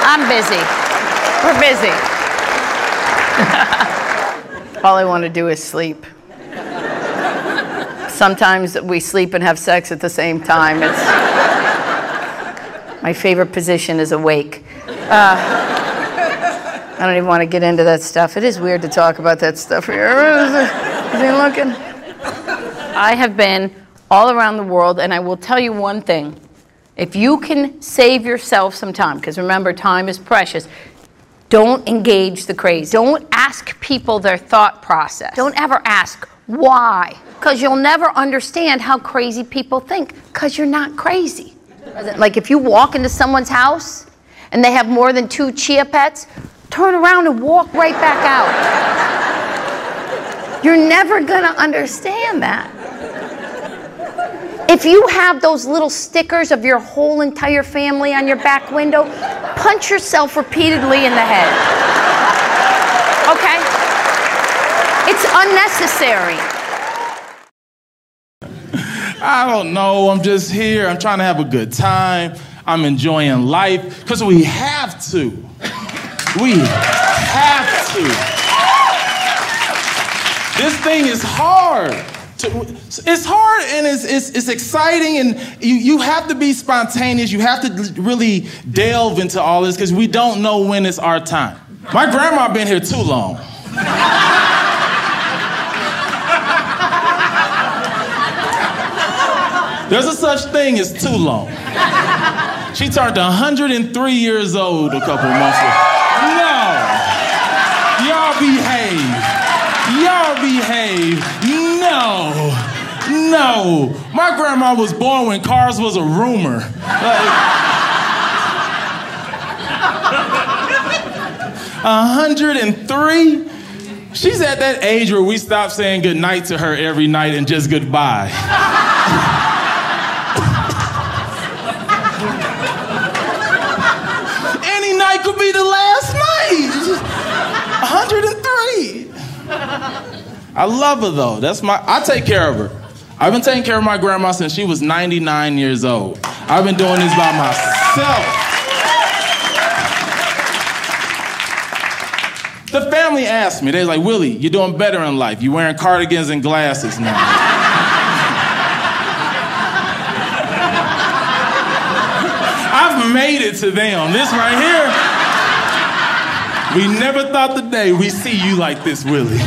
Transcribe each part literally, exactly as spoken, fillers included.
I'm busy. We're busy. All I want to do is sleep. Sometimes we sleep and have sex at the same time. It's my favorite position is awake. Uh, I don't even want to get into that stuff. It is weird to talk about that stuff here. Is he looking? I have been all around the world, and I will tell you one thing. If you can save yourself some time, because remember, time is precious, don't engage the crazy. Don't ask people their thought process. Don't ever ask why, because you'll never understand how crazy people think, because you're not crazy. Like if you walk into someone's house and they have more than two chia pets, turn around and walk right back out. You're never gonna understand that. If you have those little stickers of your whole entire family on your back window, punch yourself repeatedly in the head. Okay? It's unnecessary. I don't know. I'm just here. I'm trying to have a good time. I'm enjoying life because we have to. We have to. This thing is hard. To, it's hard and it's, it's, it's exciting, and you, you have to be spontaneous. You have to really delve into all this because we don't know when it's our time. My grandma been here too long. There's a such thing as too long. She turned one hundred three years old a couple months ago. No. Y'all behave. Y'all behave. No. No. My grandma was born when cars was a rumor. Like, one hundred three? She's at that age where we stop saying goodnight to her every night and just goodbye. Any night could be the last night. one hundred three. I love her though. That's my, I take care of her. I've been taking care of my grandma since she was ninety-nine years old. I've been doing this by myself. The family asked me, they're like, Willie, you're doing better in life. You're wearing cardigans and glasses now. I've made it to them. This right here. We never thought the day we see you like this, Willie.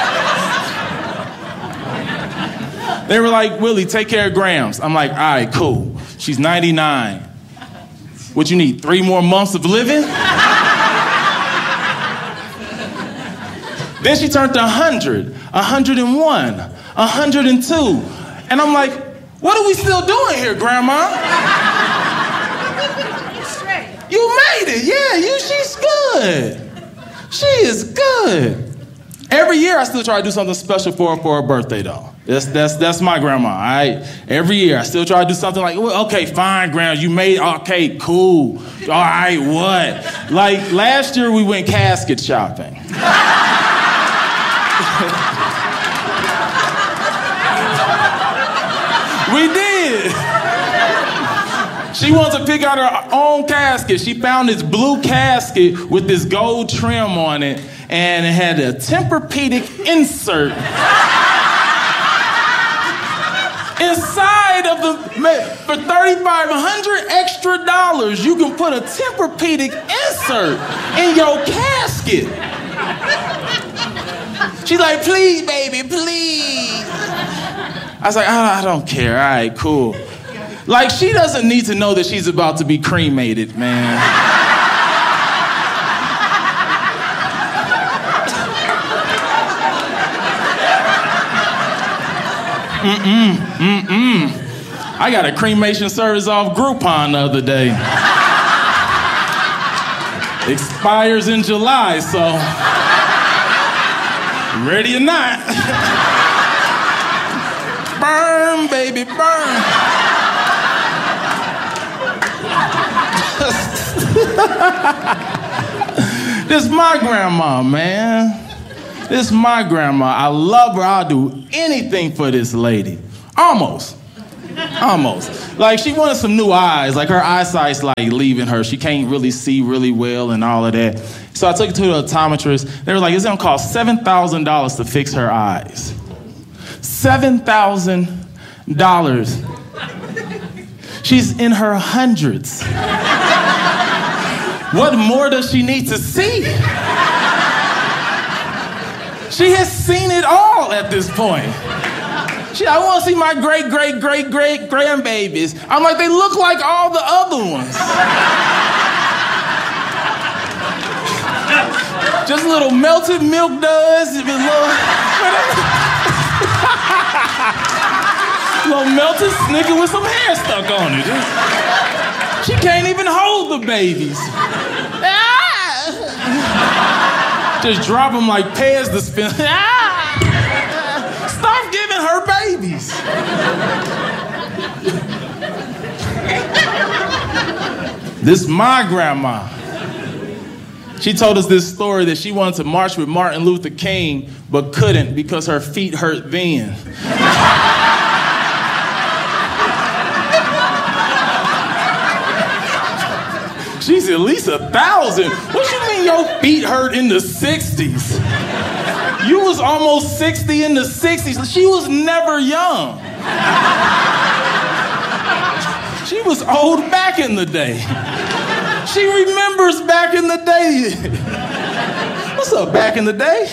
They were like, Willie, take care of Grams. I'm like, all right, cool. She's ninety-nine. What you need, three more months of living? Then she turned to one hundred, one hundred one, one hundred two. And I'm like, what are we still doing here, Grandma? You made it, yeah, you, she's good. She is good. Every year I still try to do something special for her for her birthday, though. That's that's that's my grandma, all right? Every year I still try to do something like, well, okay, fine, Grandma, you made, okay, cool. All right, what? Like last year we went casket shopping. We did. She wants to pick out her own casket. She found this blue casket with this gold trim on it, and it had a Tempur-Pedic insert inside of the, for thirty-five hundred extra dollars, you can put a Tempur-Pedic insert in your casket. She's like, please, baby, please. I was like, oh, I don't care. All right, cool. Like, she doesn't need to know that she's about to be cremated, man. Mm-mm, mm-mm. I got a cremation service off Groupon the other day. Expires in July, so ready or not. Burn, baby, burn. This is my grandma, man. This is my grandma. I love her. I'll do anything for this lady. Almost. Almost. Like, she wanted some new eyes. Like, her eyesight's, like, leaving her. She can't really see really well and all of that. So I took her to the optometrist. They were like, it's going to cost seven thousand dollars to fix her eyes. seven thousand dollars. She's in her hundreds. What more does she need to see? She has seen it all at this point. She, I want to see my great, great, great, great grandbabies. I'm like, they look like all the other ones. Just little melted milk duds, little, little melted Snicker with some hair stuck on it. She can't even hold the babies. Just drop them like pears to spin. Stop giving her babies. This is my grandma. She told us this story that she wanted to march with Martin Luther King, but couldn't because her feet hurt then. She's at least a thousand. What you mean your feet hurt in the sixties? You was almost sixty in the sixties. She was never young. She was old back in the day. She remembers back in the day. What's up, back in the day?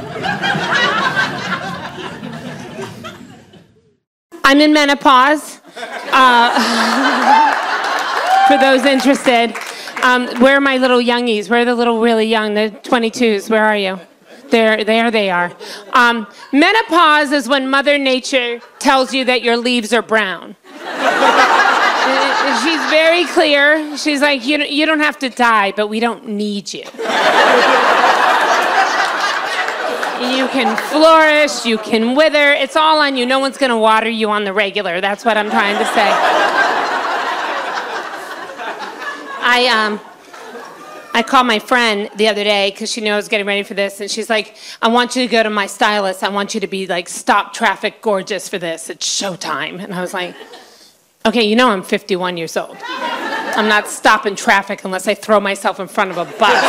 I'm in menopause. Uh, for those interested. Um, where are my little youngies? Where are the little really young, the twenty-twos? Where are you? There, there they are. Um, menopause is when Mother Nature tells you that your leaves are brown. She's very clear. She's like, you, you don't have to die, but we don't need you. You can flourish, you can wither. It's all on you. No one's going to water you on the regular. That's what I'm trying to say. I um, I called my friend the other day because she knew I was getting ready for this, and she's like, I want you to go to my stylist. I want you to be like, stop traffic gorgeous for this. It's showtime. And I was like, okay, you know I'm fifty-one years old. I'm not stopping traffic unless I throw myself in front of a bus.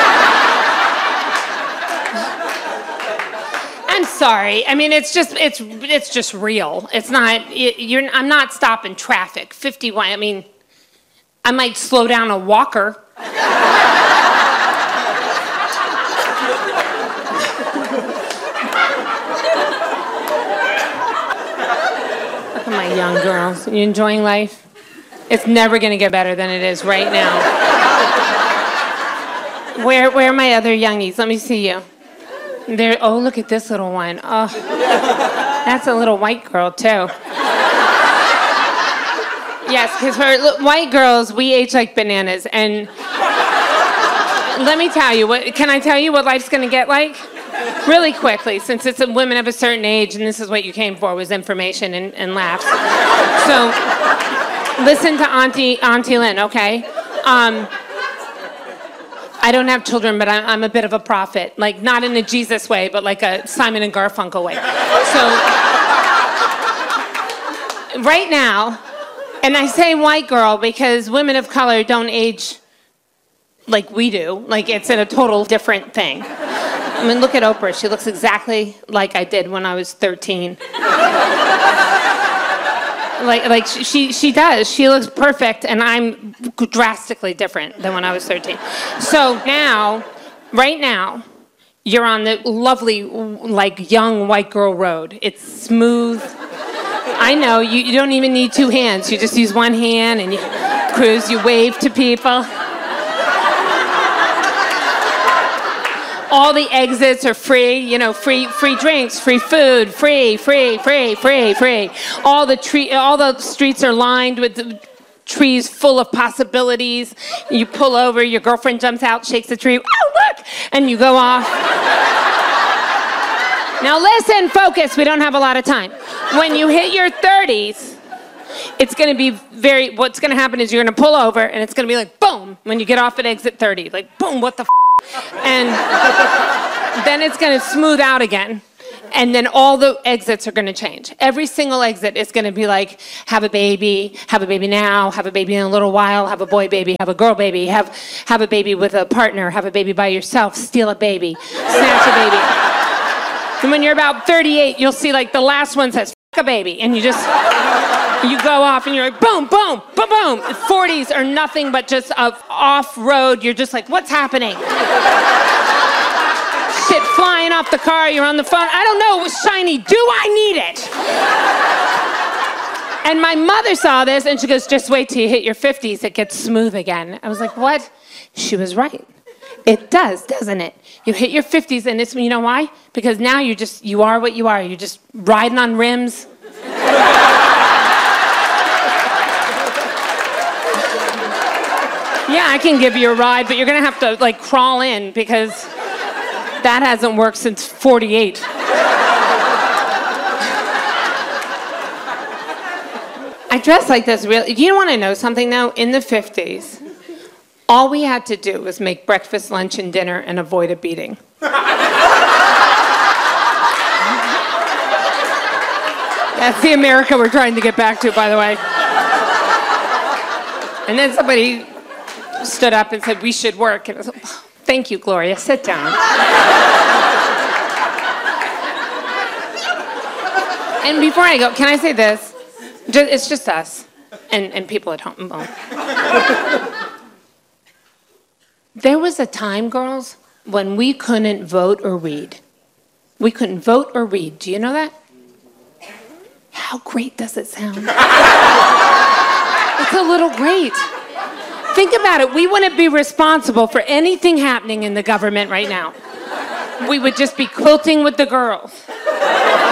I'm sorry. I mean, it's just it's it's just real. It's not. It, you're. I'm not stopping traffic. fifty-one. I mean, I might slow down a walker. Look at my young girls. You enjoying life? It's never going to get better than it is right now. Where where are my other youngies? Let me see you. There. Oh, look at this little one. Oh, that's a little white girl too. Yes, because for white girls, we age like bananas. And let me tell you, what can I tell you what life's going to get like? Really quickly, since it's women of a certain age, and this is what you came for, was information and, and laughs. So listen to Auntie, Auntie Lynn, okay? Um, I don't have children, but I'm, I'm a bit of a prophet. Like, not in a Jesus way, but like a Simon and Garfunkel way. So right now, and I say white girl because women of color don't age like we do. Like, it's a total different thing. I mean, look at Oprah. She looks exactly like I did when I was thirteen. Like, like she, she does. She looks perfect, and I'm drastically different than when I was thirteen. So now, right now, you're on the lovely, like, young white girl road. It's smooth. I know, you, you don't even need two hands. You just use one hand and you cruise, you wave to people. All the exits are free, you know, free free drinks, free food, free, free, free, free, free. All the tree, all the streets are lined with the trees full of possibilities. You pull over, your girlfriend jumps out, shakes the tree, oh, look, and you go off. Now listen, focus, we don't have a lot of time. When you hit your thirties, it's going to be very, what's going to happen is you're going to pull over, and it's going to be like, boom, when you get off at exit thirty. Like, boom, what the f***? And then it's going to smooth out again. And then all the exits are going to change. Every single exit is going to be like, have a baby, have a baby now, have a baby in a little while, have a boy baby, have a girl baby, have, have a baby with a partner, have a baby by yourself, steal a baby, snatch a baby. And when you're about thirty-eight, you'll see like the last one says, f*** a baby. And you just, you go off and you're like, boom, boom, boom, boom. forties are nothing but just a off-road. You're just like, what's happening? Shit flying off the car, you're on the phone. I don't know, it was shiny. Do I need it? And my mother saw this and she goes, just wait till you hit your fifties, it gets smooth again. I was like, what? She was right. It does, doesn't it? You hit your fifties and it's, you know why? Because now you're just, you are what you are. You're just riding on rims. Yeah, I can give you a ride, but you're gonna have to like crawl in because that hasn't worked since forty-eight. I dress like this really. You want to know something though? In the fifties, all we had to do was make breakfast, lunch, and dinner and avoid a beating. That's the America we're trying to get back to, by the way. And then somebody stood up and said, we should work. And I was like, thank you, Gloria, sit down. And before I go, can I say this? Just, it's just us and, and people at home. Well, there was a time, girls, when we couldn't vote or read. We couldn't vote or read. Do you know that? How great does it sound? It's a little great. Think about it. We wouldn't be responsible for anything happening in the government right now. We would just be quilting with the girls.